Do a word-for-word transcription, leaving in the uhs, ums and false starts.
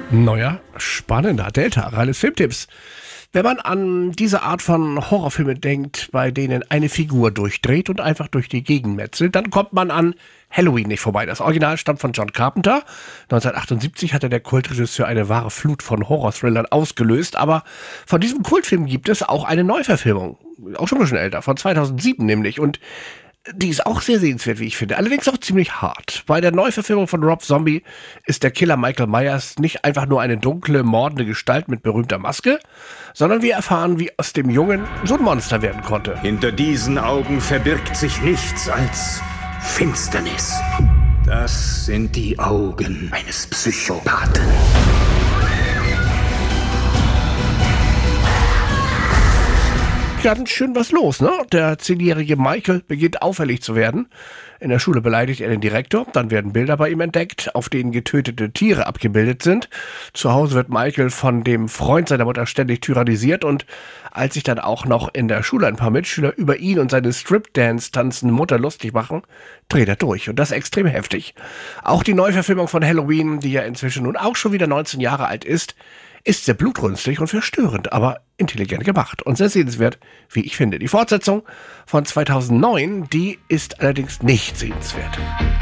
Neuer, spannender Delta, reines Filmtipps. Wenn man an diese Art von Horrorfilme denkt, bei denen eine Figur durchdreht und einfach durch die Gegend metzelt, dann kommt man an Halloween nicht vorbei. Das Original stammt von John Carpenter. neunzehnhundertachtundsiebzig hatte der Kultregisseur eine wahre Flut von Horror-Thrillern ausgelöst, aber von diesem Kultfilm gibt es auch eine Neuverfilmung. Auch schon ein bisschen älter, von zweitausendsieben nämlich. Und die ist auch sehr sehenswert, wie ich finde. Allerdings auch ziemlich hart. Bei der Neuverfilmung von Rob Zombie ist der Killer Michael Myers nicht einfach nur eine dunkle, mordende Gestalt mit berühmter Maske, sondern wir erfahren, wie aus dem Jungen so ein Monster werden konnte. Hinter diesen Augen verbirgt sich nichts als Finsternis. Das sind die Augen eines Psychopathen. Ganz schön was los, ne? Der zehnjährige Michael beginnt auffällig zu werden. In der Schule beleidigt er den Direktor, dann werden Bilder bei ihm entdeckt, auf denen getötete Tiere abgebildet sind. Zu Hause wird Michael von dem Freund seiner Mutter ständig tyrannisiert und als sich dann auch noch in der Schule ein paar Mitschüler über ihn und seine Strip-Dance tanzende Mutter lustig machen, dreht er durch und das extrem heftig. Auch die Neuverfilmung von Halloween, die ja inzwischen nun auch schon wieder neunzehn Jahre alt ist, ist sehr blutrünstig und verstörend, aber intelligent gemacht und sehr sehenswert, wie ich finde. Die Fortsetzung von zweitausendneun, die ist allerdings nicht sehenswert.